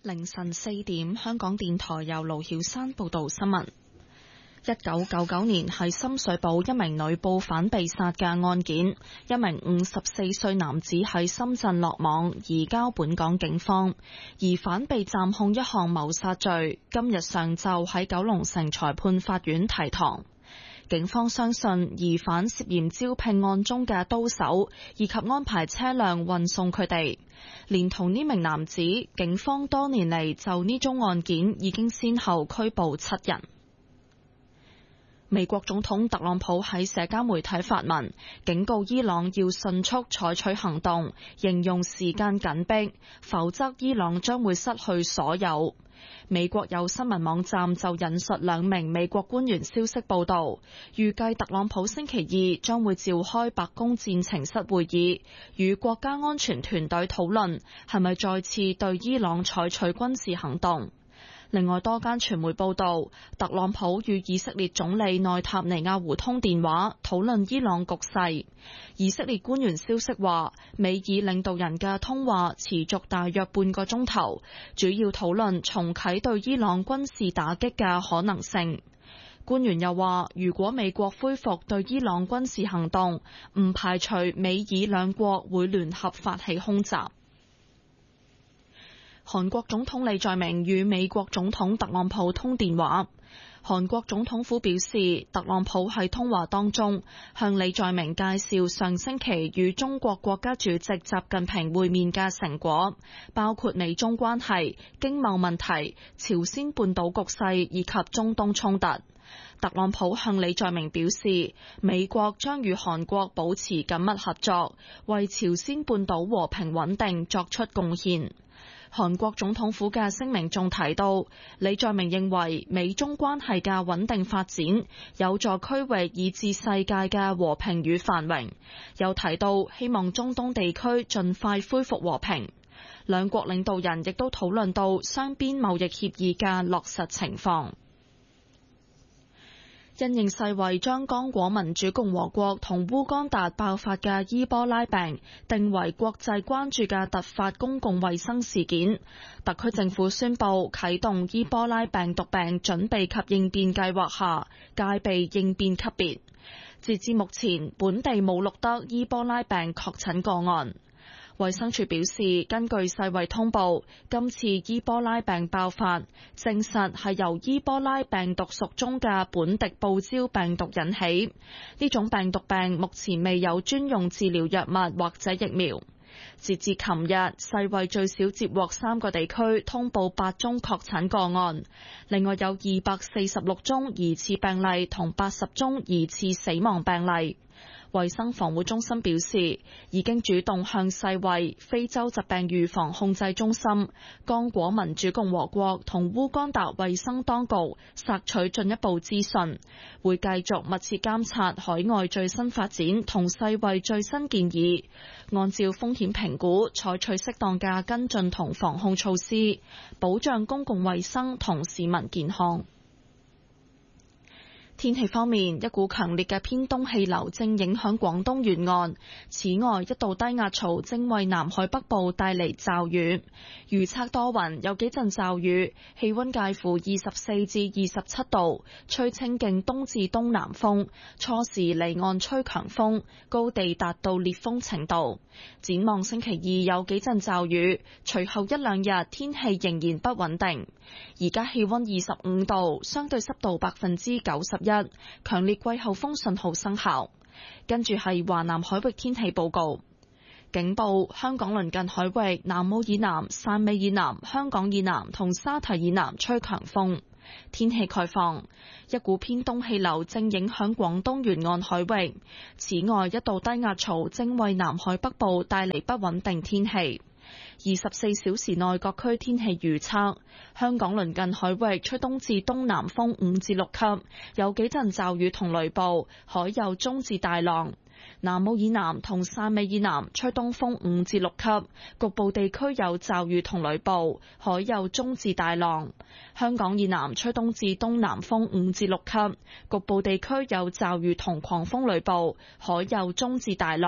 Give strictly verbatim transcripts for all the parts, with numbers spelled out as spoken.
凌晨四點，香港電台由盧曉山報道新聞。一九九九年係深水埗一名女報販被殺嘅案件，一名五十四歲男子喺深圳落網，移交本港警方。疑犯被暫控一項謀殺罪，今日上晝喺九龍城裁判法院提堂。警方相信疑犯涉嫌招聘案中嘅刀手，以及安排車輛運送佢哋。連同呢名男子，警方多年嚟就呢宗案件已經先後拘捕七人。美國總統特朗普喺社交媒體發文，警告伊朗要迅速採取行動，形容時間緊迫，否則伊朗將會失去所有。美國有新聞網站就引述兩名美國官員消息報道，預計特朗普星期二將會召開白宮戰情室會議，與國家安全團隊討論係咪再次對伊朗採取軍事行動。另外，多間傳媒報道，特朗普與以色列總理內塔尼亞胡通電話，討論伊朗局勢。以色列官員消息話，美以領導人嘅通話持續大約半個鐘頭，主要討論重啟對伊朗軍事打擊嘅可能性。官員又話，如果美國恢復對伊朗軍事行動，唔排除美以兩國會聯合發起空襲。韓國總統李在明與美國總統特朗普通電話。韓國總統府表示，特朗普喺通話當中向李在明介紹上星期與中國國家主席習近平會面嘅成果，包括美中關係、經貿問題、朝鮮半島局勢以及中東衝突。特朗普向李在明表示，美國將與韓國保持緊密合作，為朝鮮半島和平穩定作出貢獻。韓國總統府嘅聲明仲提到，李在明認為美中關係嘅穩定發展有助區域以至世界嘅和平與繁榮，又提到希望中東地區盡快恢復和平。兩國領導人亦都討論到雙邊貿易協議嘅落實情況。因應世衛將剛果民主共和國同烏干達爆發嘅伊波拉病定為國際關注嘅突發公共衛生事件，特區政府宣布啟動伊波拉病毒病準備及應變計劃下戒備應變級別。截至目前，本地冇錄得伊波拉病確診個案。衛生署表示，根據世衛通報，今次伊波拉病爆發證實係由伊波拉病毒屬中嘅本地報招病毒引起。呢種病毒病目前未有專用治療藥物或者疫苗。截至琴日，世衛最少接獲三個地區通報八宗確診個案，另外有二百四十六宗疑似病例同八十宗疑似死亡病例。衛生防護中心表示，已經主動向世衛、非洲疾病預防控制中心、剛果民主共和國同烏干達衛生當局索取進一步資訊，會繼續密切監察海外最新發展同世衛最新建議，按照風險評估採取適當嘅跟進同防控措施，保障公共衛生同市民健康。天氣方面，一股強烈嘅偏東氣流正影響廣東沿岸，此外一道低壓槽正為南海北部帶嚟驟雨。預測多雲，有幾陣驟雨，氣溫介乎二十四至二十七度，吹清勁東至東南風，初時離岸吹強風，高地達到烈風程度。展望星期二有幾陣驟雨，隨後一兩日天氣仍然不穩定。而家氣溫二十五度，相對濕度百分之九十一，強烈季候風信號生效。跟住係華南海域天氣報告，警報：香港鄰近海域南澳以南、汕尾以南、香港以南同沙堤以南吹強風。天氣概況：一股偏東氣流正影響廣東沿岸海域，此外一道低壓槽正為南海北部帶嚟不穩定天氣。二十四小時內各區天氣預測：香港鄰近海域吹東至東南風五至六級，有幾陣驟雨同雷暴，海有中至大浪。南澳以南同汕尾以南吹東風五至六級，局部地區有驟雨同雷暴，海有中至大浪。香港以南吹東至東南風五至六級，局部地區有驟雨同狂風雷暴，海有中至大浪。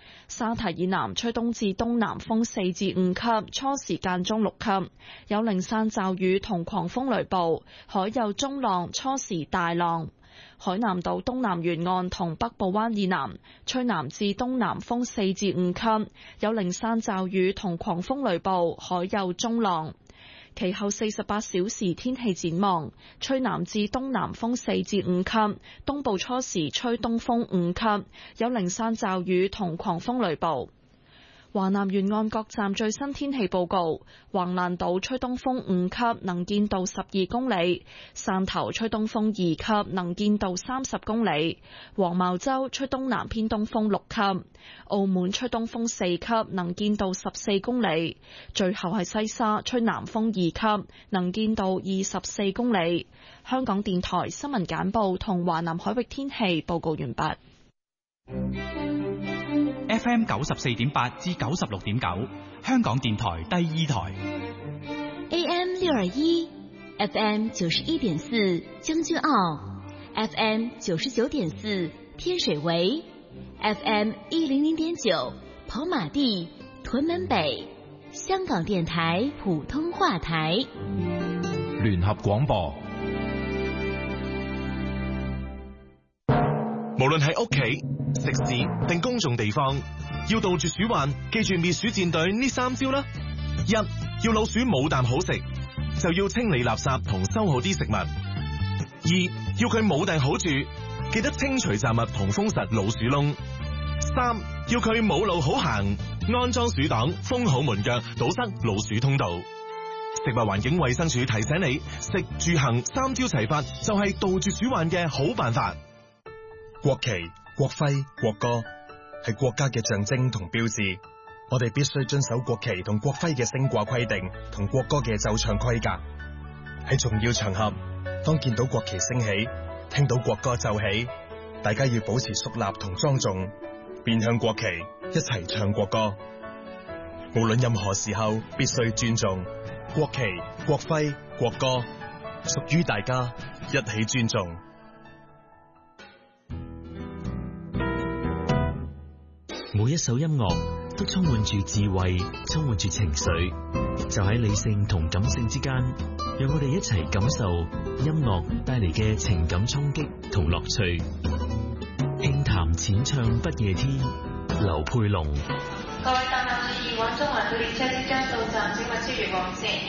沙堤以南吹東至東南風四至五級，初時間中六級，有零散驟雨同狂風雷暴，海有中浪，初時大浪。海南島東南沿岸同北部灣以南吹南至東南風四至五級，有零散驟雨同狂風雷暴，海有中浪。其後四十八小時天氣展望，吹南至東南風四至五級，東部初時吹東風五級，有零散驟雨同狂風雷暴。華南沿岸各站最新天氣報告：橫瀾島吹東風五級，能見度十二公里；汕頭吹東風二級，能見度三十公里；黃茅洲吹東南偏東風六級；澳門吹東風四級，能見度十四公里；最後係西沙吹南風二級，能見度二十四公里。香港電台新聞簡報同華南海域天氣報告完畢。 F M 九十四點八至九十六點九，香港電台第二台。 A M 六二一 ，F M 九十一點四將軍澳 ，F M 九十九點四天水圍 ，F M 一零零點九跑馬地屯門北，香港電台普通話台。 聯合廣播。 無論喺屋企、食肆定公眾地方，要杜絕鼠患，記住滅鼠戰隊呢三招啦。一，要老鼠冇啖好食，就要清理垃圾同收好啲食物。二，要佢冇訂好住，記得清除雜物同封實老鼠窿。三，要佢冇路好行，安裝鼠擋，封好門腳，堵塞老鼠通道。食物環境衛生署提醒你，食住行三招齊發，就係杜絕鼠患嘅好辦法。 國旗、國徽、國歌係國家嘅象徵同標誌，我哋必須遵守國旗同國徽嘅升掛規定同國歌嘅奏唱規格。喺重要場合，當見到國旗升起，聽到國歌奏起，大家要保持肅立同莊重，面向國旗一齊唱國歌。無論任何時候，必須尊重國旗、國徽、國歌，屬於大家，一起尊重。 每一首音樂都充滿住智慧，充滿住情緒，就喺理性同感性之間，讓我哋一齊感受音樂帶嚟嘅情感衝擊同樂趣。輕談淺唱不夜天，劉佩龍。 各位搭客注意，往中環到列車即將到站，請勿超越黃線。